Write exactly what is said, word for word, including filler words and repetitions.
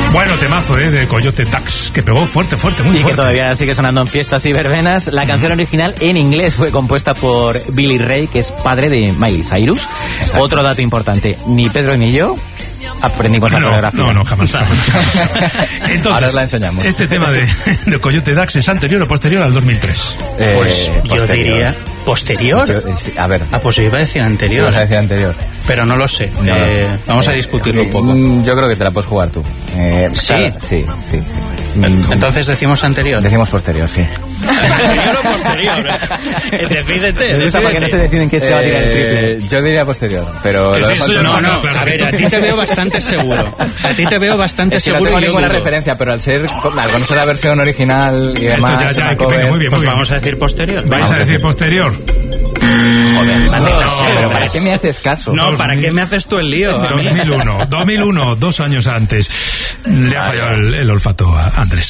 Bueno, temazo, ¿eh? De Coyote Dax, que pegó fuerte, fuerte, muy y fuerte. Y que todavía sigue sonando en fiestas y verbenas. La canción original en inglés fue compuesta por Billy Ray, que es padre de Miley Cyrus. Exacto. Otro dato importante, ni Pedro ni yo aprendimos la no, coreografía. No, no, jamás. jamás. Entonces, ahora os la enseñamos. ¿Este tema de, de Coyote Dax es anterior o posterior al dos mil tres? Eh, pues yo posterior. diría... ¿Posterior? Yo, a ver. Ah, pues yo iba a decir anterior. Ibas a decir anterior. Pero no lo sé. No, eh, no. Vamos eh, a discutirlo eh, un poco. Yo creo que te la puedes jugar tú. Eh, ¿Sí? Claro, sí, sí, sí. Entonces decimos anterior. Decimos posterior, sí. ¿Anterior o posterior? Eh? Decídete. Me gusta para que no se deciden que se va a tirar el triple. Yo diría posterior, pero... Lo sí, no, no, a ver, a ti te veo bastante seguro. A ti te veo bastante es que seguro. No tengo ninguna dudo. referencia, pero al ser... Al conocer la versión original y demás... Ya, ya, cover, venga, muy bien, pues muy vamos bien. a decir posterior. ¿Vais a decir posterior? Joder, no, no, no, pero ¿para qué me haces caso? No, ¿para qué me haces tú el lío? dos mil uno, dos mil uno, dos años antes. Le ha fallado el, el olfato a Andrés.